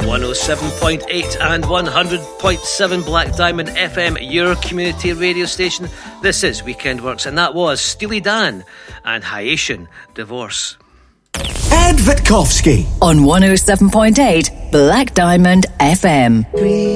107.8 and 100.7 Black Diamond FM, your community radio station. This is Weekend Works, and that was Steely Dan and Haitian Divorce. Ed Witkowski on 107.8 Black Diamond FM.